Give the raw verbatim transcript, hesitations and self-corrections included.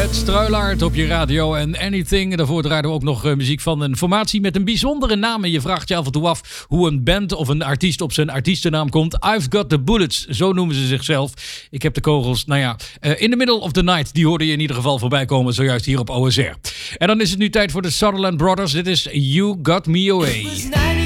Het Struilaard op je radio en Anything. Daarvoor draaiden we ook nog uh, muziek van een formatie met een bijzondere naam. En je vraagt je af en toe af hoe een band of een artiest op zijn artiestennaam komt. I've Got The Bullets, zo noemen ze zichzelf. Ik heb de kogels, nou ja, uh, in the middle of the night. Die hoorde je in ieder geval voorbij komen, zojuist hier op O S R. En dan is het nu tijd voor de Sutherland Brothers. Dit is You Got Me Away.